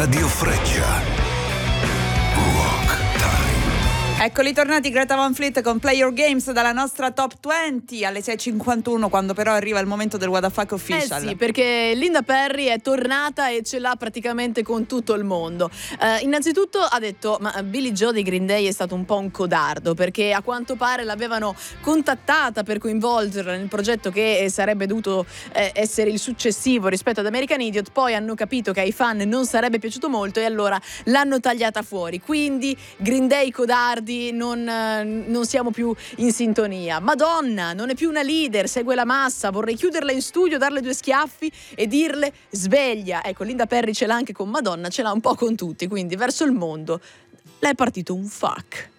Radio Freccia. Rock Time. Eccoli tornati, Greta Van Fleet con Play Your Games dalla nostra Top 20 alle 6.51, quando però arriva il momento del What the Fuck Official. Sì, perché Linda Perry è tornata e ce l'ha praticamente con tutto il mondo. Innanzitutto ha detto, ma Billie Joe dei Green Day è stato un po' un codardo, perché a quanto pare l'avevano contattata per coinvolgerla nel progetto che sarebbe dovuto essere il successivo rispetto ad American Idiot. Poi hanno capito che ai fan non sarebbe piaciuto molto e allora l'hanno tagliata fuori. Quindi Green Day codardi, non siamo più in sintonia. Madonna non è più una leader, segue la massa. Vorrei chiuderla in studio, darle 2 schiaffi e dirle sveglia. Ecco, Linda Perry ce l'ha anche con Madonna, ce l'ha un po' con tutti, quindi verso il mondo le è partito un fuck.